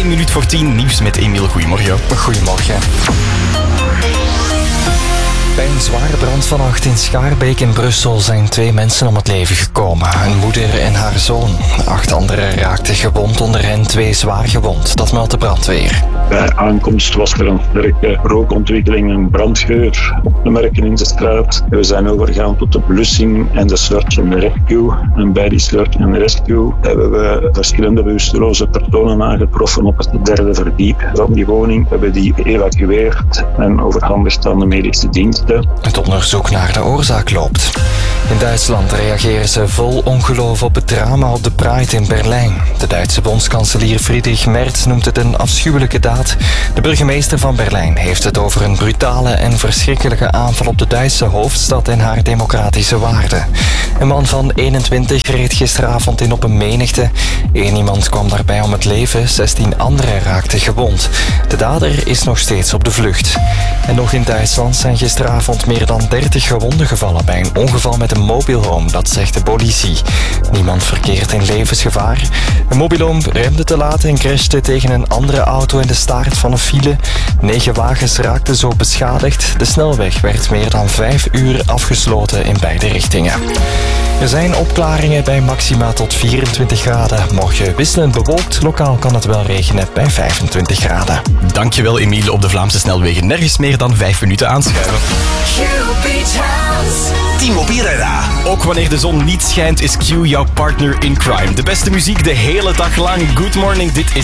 1 minuut voor 10, nieuws met Emiel. Goedemorgen. Goedemorgen. Bij een zware brand vannacht in Schaarbeek in Brussel zijn 2 mensen om het leven gekomen. Een moeder en haar zoon. 8 anderen raakten gewond, onder hen 2 zwaar gewond. Dat meldt de brandweer. Bij aankomst was er een sterke rookontwikkeling en brandgeur op te merken in de straat. We zijn overgegaan tot de blussing en de search and rescue. En bij die search and rescue hebben we verschillende bewusteloze personen aangetroffen op het 3e verdiep van die woning. We hebben die geëvacueerd en overhandigd aan de medische diensten. Het onderzoek naar de oorzaak loopt. In Duitsland reageren ze vol ongeloof op het drama op de Pride in Berlijn. De Duitse bondskanselier Friedrich Merz noemt het een afschuwelijke daad. De burgemeester van Berlijn heeft het over een brutale en verschrikkelijke aanval op de Duitse hoofdstad en haar democratische waarden. Een man van 21 reed gisteravond in op een menigte. 1 iemand kwam daarbij om het leven, 16 anderen raakten gewond. De dader is nog steeds op de vlucht. En nog in Duitsland zijn gisteravond meer dan 30 gewonden gevallen bij een ongeval met een mobielhome, dat zegt de politie. Niemand verkeert in levensgevaar. Een mobielhome remde te laat en crashte tegen een andere auto in de staart van een file. 9 wagens raakten zo beschadigd. De snelweg werd meer dan 5 uur afgesloten in beide richtingen. Er zijn opklaringen bij maxima tot 24 graden. Morgen wisselend bewolkt, lokaal kan het wel regenen bij 25 graden. Dankjewel Emiel. Op de Vlaamse snelwegen nergens meer dan 5 minuten aanschuiven. T-Mobile Herra. Ook wanneer de zon niet schijnt is Q jouw partner in crime. De beste muziek de hele dag lang. Good morning, dit is